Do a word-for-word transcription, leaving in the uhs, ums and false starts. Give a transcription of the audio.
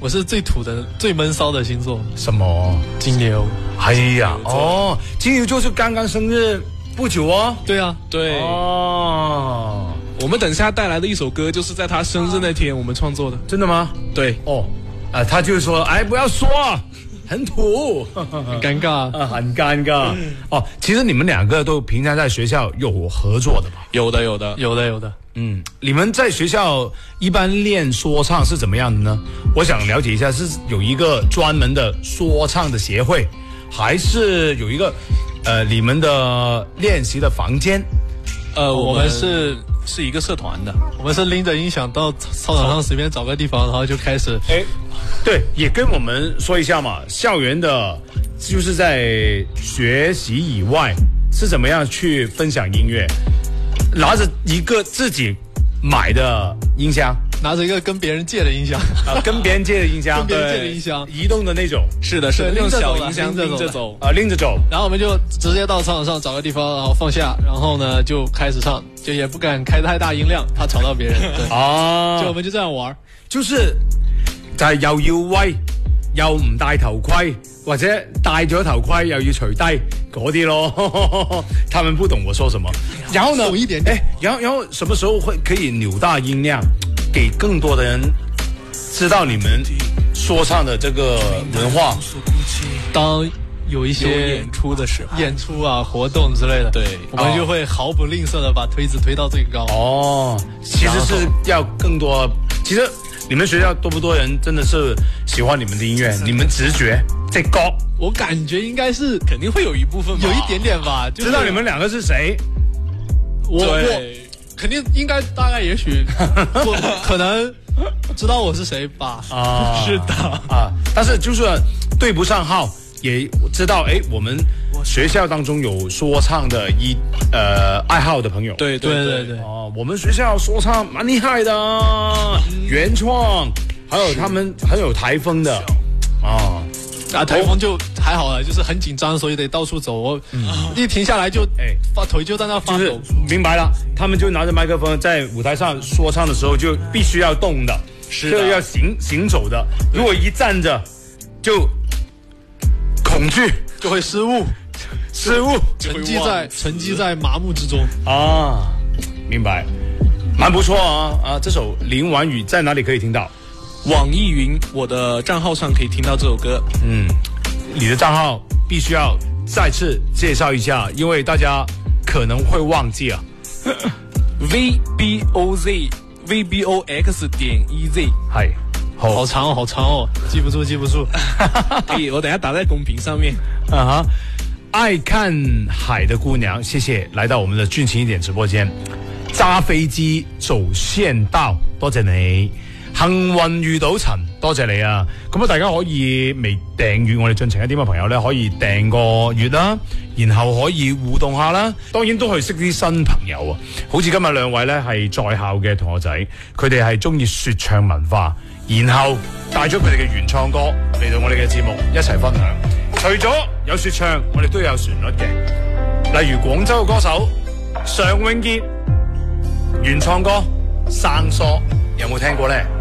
我是最土的、最闷骚的星座。 什么？ 金牛。 哎呀，哦，金牛就是刚刚生日不久哦。 对啊， 对。 哦， 我们等下带来的一首歌就是在他生日那天我们创作的。 真的吗？ 对。 哦，啊、呃，他就说，哎，不要说，很土， 很尴尬啊，很尴尬。哦，其实你们两个都平常在学校有合作的吧？ 有的，有的， 有的，有的。 嗯，你们在学校一般练说唱是怎么样的呢？我想了解一下，是有一个专门的说唱的协会，还是有一个呃你们的练习的房间？ 呃，我们是是一个社团的， 我们是拎着音响到操场上随便找个地方，然后就开始。 哎，对，也跟我们说一下嘛，校园的，就是在学习以外是怎么样去分享音乐。拿着一个自己买的音箱， 拿着一个跟别人借的音箱啊，跟别人借的音箱， 跟别人借的音箱， 移动的那种。 是的，是的，用小音箱拎着走啊，拎着走。 然后我们就直接到操场上找个地方，然后放下，然后呢就开始唱，就也不敢開太大音量，怕吵到別人。對啊，就我們就這樣玩， 就是就係又要威，又唔戴頭盔，或者戴咗頭盔又要除低嗰啲咯。他們不懂我說什麼。然後呢， 懂一點點。 哎，然後然後什麼時候會可以扭大音量，給更多的人知道你們說唱的這個文化？ 當有一些演出的時候， 演出啊活動之類的，對，我們就會毫不吝嗇的把推子推到最高。 哦，其實是要更多。其實你們學校多不多人真的是喜歡你們的音樂？你們直覺這個， 我感覺應該是肯定會有一部分吧， 有一點點吧。就是、 知道你們兩個是誰？ 我我肯定應該大概也許我可能知道我是誰吧。 啊， 是的啊，但是就是對不上號，也知道哎，我們學校當中有說唱的一呃愛好的朋友。 對對對對。 哦，我們學校說唱蠻厲害的，原創，還有他們很有台風的。啊啊，台風就還好了，就是很緊張，所以得到處走。我、嗯、一停下來就哎發腿就在那發抖。就是明白了，他們就拿着麥克風在舞台上說唱的時候就必須要動的， 是就要行行走的。如果一站着就恐懼， 就會失誤， 失誤， 沉寂在沉寂在麻木之中啊。明白，蠻不錯啊啊！這首《林婉雨》在哪裡可以聽到？ 網易雲我的賬號上可以聽到這首歌。 嗯，你的賬號必須要再次介紹一下，因為大家可能會忘記啊。 V B O Z V B O X 點 E Z 係，好， 好長哦，好長哦，記不住，記不住。 可以，我等下打在公屏上面。 啊哈，愛看海的姑娘，謝謝來到我們的俊情一點直播間。揸飛機走縣道，多謝你。幸運遇到陳，多謝你啊！咁啊，大家可以未訂閱我哋進程一點嘅朋友咧，可以訂個月啦，然後可以互動下啦。當然都可以識啲新朋友啊！好似今日兩位咧係在校嘅同學仔，佢哋係中意說唱文化，然後帶咗佢哋嘅原創歌嚟到我哋嘅節目一齊分享。除咗有說唱，我哋都有旋律嘅，例如廣州嘅歌手常永傑原創歌《生疏》，有冇聽過咧？